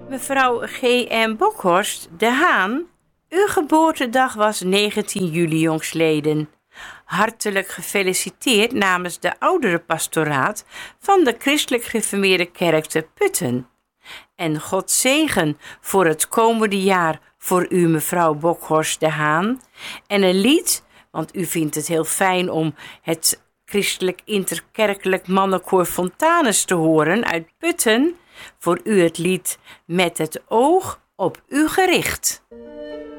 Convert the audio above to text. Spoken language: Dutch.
Mevrouw G.M. Bokhorst de Haan, uw geboortedag was 19 juli jongstleden. Hartelijk gefeliciteerd namens de ouderenpastoraat van de Christelijk Gereformeerde Kerk te Putten. En God zegen voor het komende jaar voor u, mevrouw Bokhorst de Haan. En een lied, want u vindt het heel fijn om het Christelijk Interkerkelijk Mannenkoor Fontanus te horen uit Putten. Voor u het lied Met het oog op u gericht.